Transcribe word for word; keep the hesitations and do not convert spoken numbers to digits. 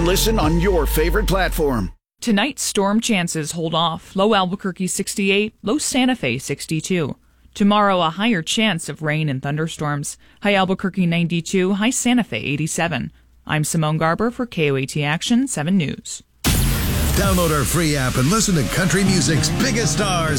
listen on your favorite platform. Tonight, storm chances hold off. Low Albuquerque sixty-eight, low Santa Fe sixty-two. Tomorrow, a higher chance of rain and thunderstorms. High Albuquerque ninety-two, high Santa Fe eighty-seven. I'm Simone Garber for K O A T Action seven News. Download our free app and listen to country music's biggest stars